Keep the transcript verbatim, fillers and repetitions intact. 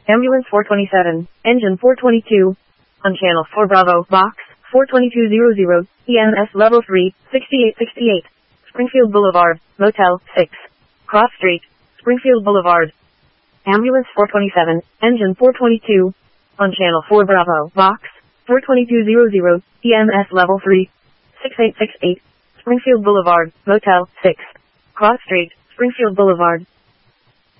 Ambulance four twenty-seven, engine four twenty-two. On channel four Bravo, box four twenty-two hundred, E M S level three, sixty-eight sixty-eight. Springfield Boulevard, Motel six. Cross Street, Springfield Boulevard. Ambulance four twenty-seven, engine four twenty-two. On channel four Bravo, box four twenty-two hundred, E M S level three, sixty-eight sixty-eight. Springfield Boulevard, Motel six. Cross Street, Springfield Boulevard.